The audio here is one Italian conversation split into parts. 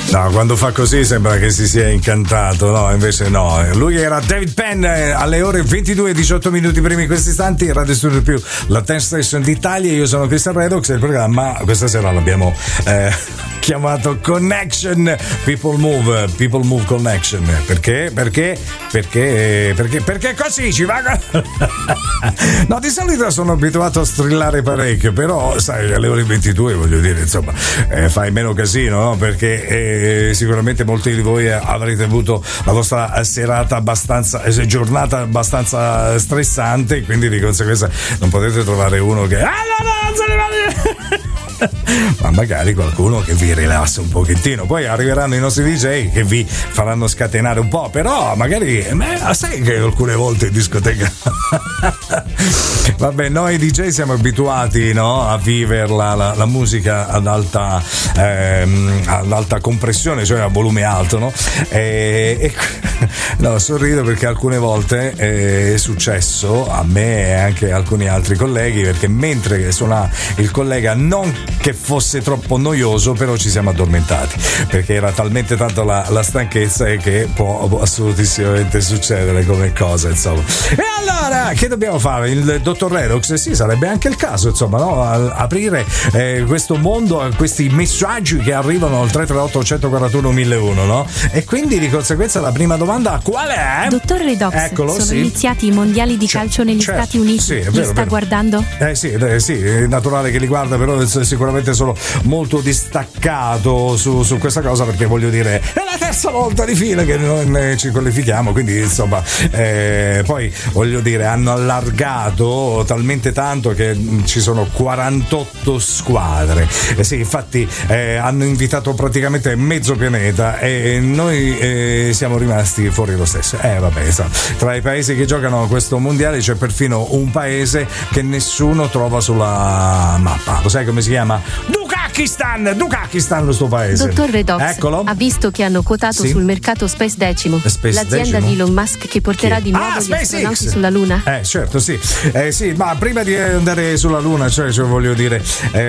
No, quando fa così sembra che si sia incantato, no, invece no. Lui era David Penn alle ore 22:18 primi in questi istanti, Radio Studio Più, la Dance Station d'Italia. Io sono Cristian Redox e il programma questa sera l'abbiamo chiamato Connection People Move Connection. Perché così ci va. No, di solito sono abituato a strillare parecchio, però sai, alle ore 22 voglio dire, insomma, fai meno casino, no? Perché sicuramente molti di voi avrete avuto la vostra serata abbastanza, giornata abbastanza stressante, quindi di conseguenza non potete trovare uno che ma magari qualcuno che vi rilassa un pochettino. Poi arriveranno i nostri DJ che vi faranno scatenare un po', però magari sai che alcune volte in discoteca vabbè, noi DJ siamo abituati, no, a viverla la musica ad alta compressione, cioè a volume alto, no? No, sorrido perché alcune volte è successo a me e anche a alcuni altri colleghi, perché mentre suona il collega, non che fosse troppo noioso, però ci siamo addormentati perché era talmente tanto la stanchezza che può assolutissimamente succedere come cosa, insomma. E allora che dobbiamo fare? Il dottor Redox? Sì, sarebbe anche il caso, insomma, no? Aprire questo mondo a questi messaggi che arrivano al 338 141 1001, no? E quindi di conseguenza la prima domanda qual è? Dottor Redox, eccolo, sono sì. Iniziati i mondiali di calcio negli Stati Uniti. Sì, li sta guardando? Sì, è naturale che li guarda, però sicuramente sono molto distaccato su questa cosa, perché voglio dire è la terza volta di fila che non ci qualifichiamo, quindi insomma poi voglio dire hanno allargato talmente tanto che ci sono 48 squadre, sì, infatti hanno invitato praticamente mezzo pianeta e noi siamo rimasti fuori lo stesso. Vabbè, tra i paesi che giocano a questo mondiale c'è perfino un paese che nessuno trova sulla mappa. Lo sai come si chiama? Dukakistan questo paese. Dottor Redox, eccolo. Ha visto che hanno quotato sul mercato Space Decimo, l'azienda di Elon Musk che porterà di nuovo gli astronauti sulla Luna? Certo, sì. Sì, ma prima di andare sulla Luna, cioè voglio dire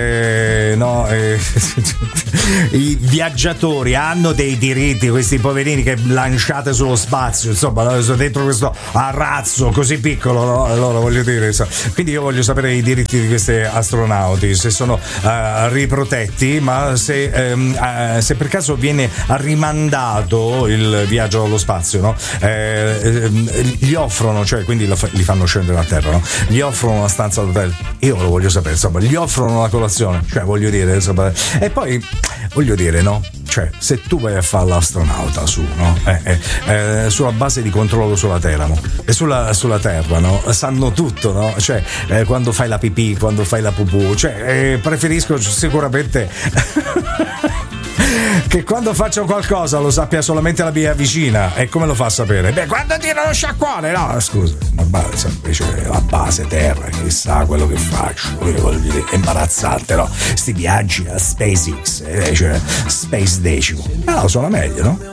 i viaggiatori hanno dei diritti, questi poverini che lanciate sullo spazio, insomma, dentro questo arazzo così piccolo, no? Allora voglio dire, quindi io voglio sapere i diritti di questi astronauti, se sono riprotetti, ma se per caso viene rimandato il viaggio allo spazio, no? Gli offrono, cioè quindi li fanno scendere a terra, no? Gli offrono una stanza d'hotel, io lo voglio sapere, insomma, gli offrono la colazione, cioè voglio dire, insomma, e poi voglio dire, no? Cioè, se tu vai a fare l'astronauta su, no? Sulla base di controllo sulla terra, no? E sulla terra, no? Sanno tutto, no? Cioè, quando fai la pipì, quando fai la pupù, cioè, preferisco sicuramente che quando faccio qualcosa lo sappia solamente la mia vicina. E come lo fa a sapere? Quando tiro lo sciacquone, no, scusa, invece la base terra, chissà quello che faccio, voglio dire, è imbarazzante, no? Sti viaggi a SpaceX, cioè Space Decimo, suona meglio, no?